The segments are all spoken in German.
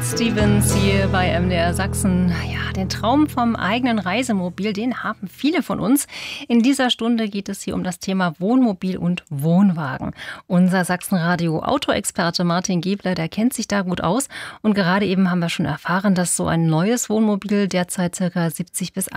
Stevens hier bei MDR Sachsen. Ja, den Traum vom eigenen Reisemobil, den haben viele von uns. In dieser Stunde geht es hier um das Thema Wohnmobil und Wohnwagen. Unser Sachsenradio-Autoexperte Martin Gebler, der kennt sich da gut aus. Und gerade eben haben wir schon erfahren, dass so ein neues Wohnmobil derzeit ca. 70.000 bis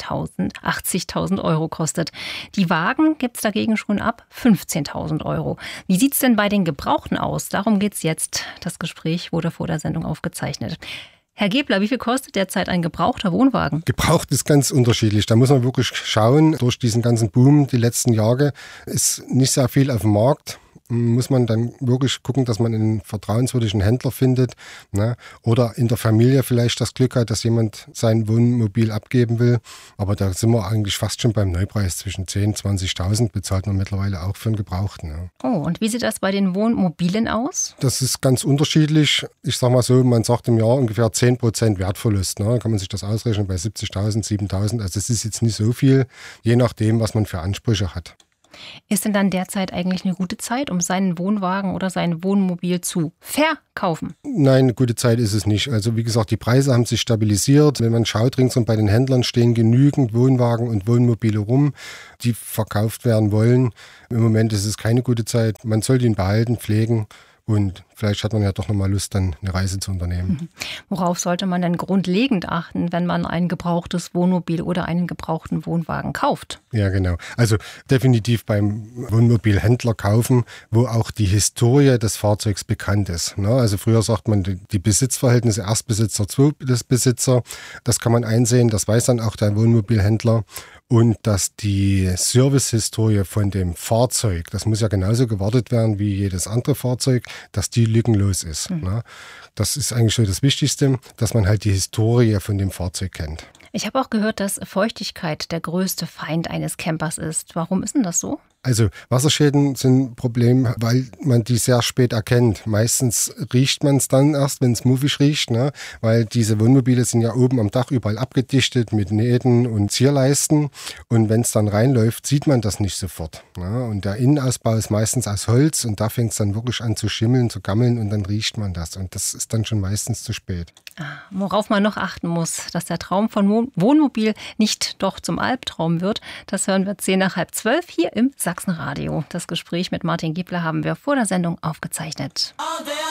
80.000 Euro kostet. Die Wagen gibt es dagegen schon ab 15.000 Euro. Wie sieht es denn bei den Gebrauchten aus? Darum geht es jetzt. Das Gespräch wurde vor der Sendung aufgezeichnet. Herr Gebler, wie viel kostet derzeit ein gebrauchter Wohnwagen? Gebraucht ist ganz unterschiedlich. Da muss man wirklich schauen. Durch diesen ganzen Boom die letzten Jahre ist nicht sehr viel auf dem Markt. Muss man dann wirklich gucken, dass man einen vertrauenswürdigen Händler findet, ne? Oder in der Familie vielleicht das Glück hat, dass jemand sein Wohnmobil abgeben will. Aber da sind wir eigentlich fast schon beim Neupreis. Zwischen 10.000 und 20.000 bezahlt man mittlerweile auch für einen Gebrauchten. Ja. Oh, und wie sieht das bei den Wohnmobilen aus? Das ist ganz unterschiedlich. Ich sage mal so, man sagt im Jahr ungefähr 10% Wertverlust. Ne? Dann kann man sich das ausrechnen bei 70.000, 7.000. Also das ist jetzt nicht so viel, je nachdem, was man für Ansprüche hat. Ist denn dann derzeit eigentlich eine gute Zeit, um seinen Wohnwagen oder sein Wohnmobil zu verkaufen? Nein, eine gute Zeit ist es nicht. Also wie gesagt, die Preise haben sich stabilisiert. Wenn man schaut, ringsum bei den Händlern stehen genügend Wohnwagen und Wohnmobile rum, die verkauft werden wollen. Im Moment ist es keine gute Zeit. Man soll ihn behalten, pflegen. Und vielleicht hat man ja doch nochmal Lust, dann eine Reise zu unternehmen. Worauf sollte man denn grundlegend achten, wenn man ein gebrauchtes Wohnmobil oder einen gebrauchten Wohnwagen kauft? Ja, genau. Also definitiv beim Wohnmobilhändler kaufen, wo auch die Historie des Fahrzeugs bekannt ist. Also früher sagt man die Besitzverhältnisse, Erstbesitzer, Zweitbesitzer. Das kann man einsehen, das weiß dann auch der Wohnmobilhändler. Und dass die Servicehistorie von dem Fahrzeug, das muss ja genauso gewartet werden wie jedes andere Fahrzeug, dass die lückenlos ist. Das ist eigentlich schon das Wichtigste, dass man halt die Historie von dem Fahrzeug kennt. Ich habe auch gehört, dass Feuchtigkeit der größte Feind eines Campers ist. Warum ist denn das so? Also Wasserschäden sind ein Problem, weil man die sehr spät erkennt. Meistens riecht man es dann erst, wenn es muffig riecht, ne? Weil diese Wohnmobile sind ja oben am Dach überall abgedichtet mit Nähten und Zierleisten. Und wenn es dann reinläuft, sieht man das nicht sofort. Ne? Und der Innenausbau ist meistens aus Holz und da fängt es dann wirklich an zu schimmeln, zu gammeln und dann riecht man das. Und das ist dann schon meistens zu spät. Worauf man noch achten muss, dass der Traum von Wohnmobil nicht doch zum Albtraum wird, das hören wir 10 nach halb 12 hier im Sachsenradio. Das Gespräch mit Martin Gebler haben wir vor der Sendung aufgezeichnet.